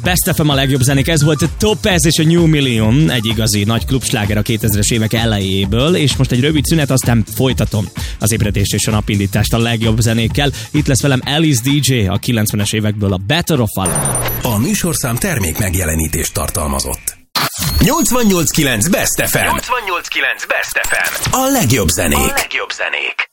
Best FM a legjobb zenék, ez volt a Topaz és a New Million, egy igazi nagy klubsláger a 2000-es évek elejéből, és most egy rövid szünet, aztán folytatom az ébredést és a napindítást a legjobb zenékkel. Itt lesz velem Alice DJ a 90-es évekből, a Better of All. A műsorszám termék megjelenítést tartalmazott. 88.9 Best FM. 88.9 Best FM. A legjobb zenék.